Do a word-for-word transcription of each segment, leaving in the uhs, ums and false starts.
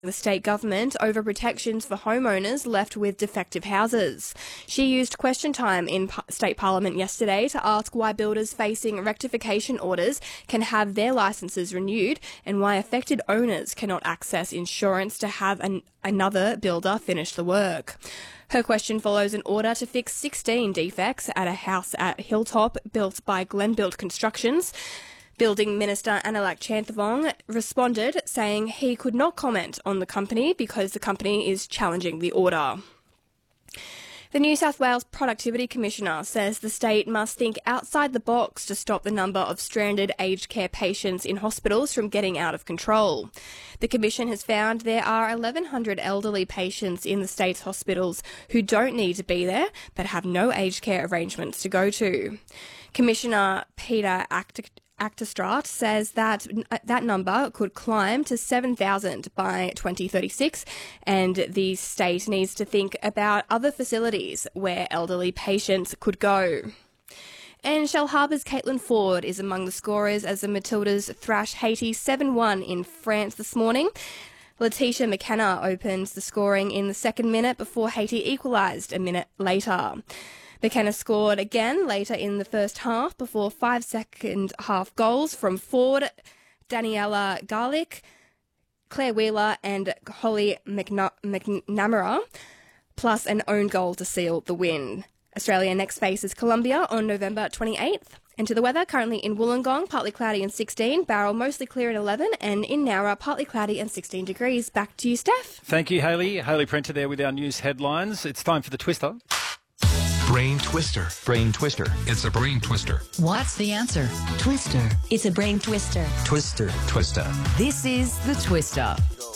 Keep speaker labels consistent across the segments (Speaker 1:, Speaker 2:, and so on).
Speaker 1: the state government over protections for homeowners left with defective houses. She used question time in pa- state parliament yesterday to ask why builders facing rectification orders can have their licences renewed and why affected owners cannot access insurance to have an- another builder finish the work. Her question follows an order to fix sixteen defects at a house at Hilltop built by Glenbuilt Constructions. Building Minister Anilak Chanthavong responded, saying he could not comment on the company because the company is challenging the order. The New South Wales Productivity Commissioner says the state must think outside the box to stop the number of stranded aged care patients in hospitals from getting out of control. The Commission has found there are eleven hundred elderly patients in the state's hospitals who don't need to be there but have no aged care arrangements to go to. Commissioner Peter Act- Actestrat says that that number could climb to seven thousand by twenty thirty-six, and the state needs to think about other facilities where elderly patients could go. And Shellharbour's Caitlin Ford is among the scorers as the Matildas thrash Haiti seven one in France this morning. Letitia McKenna opened the scoring in the second minute before Haiti equalised a minute later. McKenna scored again later in the first half before five second half goals from Ford, Daniela Garlick, Claire Wheeler and Holly McNa- McNamara, plus an own goal to seal the win. Australia next faces Colombia on November twenty-eighth. And to the weather, currently in Wollongong, partly cloudy and sixteen, Barrel mostly clear at eleven, and in Nowra, partly cloudy and sixteen degrees. Back to you, Steph.
Speaker 2: Thank you, Hayley. Hayley Prenter there with our news headlines. It's time for the Twister.
Speaker 3: Brain Twister. Brain Twister. It's a brain twister.
Speaker 4: What's the answer?
Speaker 5: Twister. It's a brain twister.
Speaker 3: Twister. Twister.
Speaker 4: This is the Twister.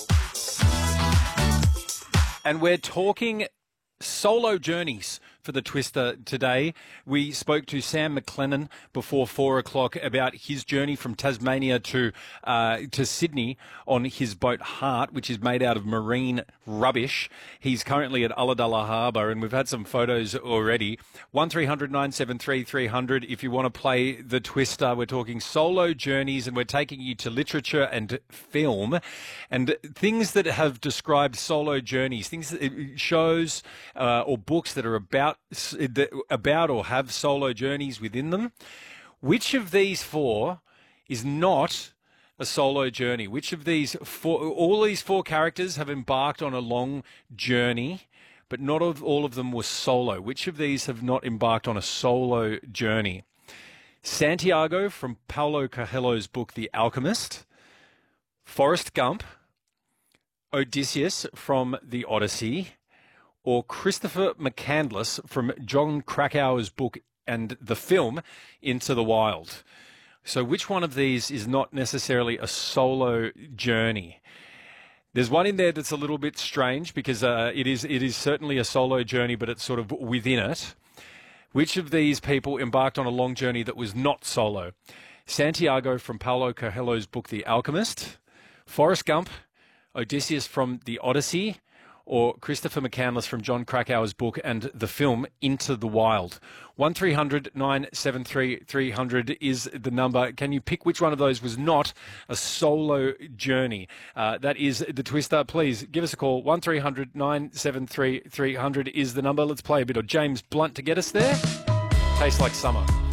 Speaker 2: And we're talking solo journeys for the Twister today. We spoke to Sam McLennan before four o'clock about his journey from Tasmania to uh, to Sydney on his boat Heart, which is made out of marine rubbish. He's currently at Ulladulla Harbour, and we've had some photos already. one three hundred nine seven three three hundred if you want to play the Twister. We're talking solo journeys, and we're taking you to literature and film and things that have described solo journeys, things that, shows uh, or books that are about about or have solo journeys within them. Which of these four is not a solo journey? Which of these four, all these four characters have embarked on a long journey, but not of, all of them were solo. Which of these have not embarked on a solo journey? Santiago from Paulo Coelho's book, The Alchemist, Forrest Gump, Odysseus from The Odyssey, or Christopher McCandless from John Krakauer's book and the film Into the Wild. So which one of these is not necessarily a solo journey? There's one in there that's a little bit strange because uh, it is it is certainly a solo journey, but it's sort of within it. Which of these people embarked on a long journey that was not solo? Santiago from Paulo Coelho's book The Alchemist, Forrest Gump, Odysseus from The Odyssey, or Christopher McCandless from John Krakauer's book and the film Into the Wild. one three hundred nine seven three three hundred is the number. Can you pick which one of those was not a solo journey? Uh, that is the Twister. Please give us a call. one three hundred nine seven three three hundred is the number. Let's play a bit of James Blunt to get us there. Tastes like summer.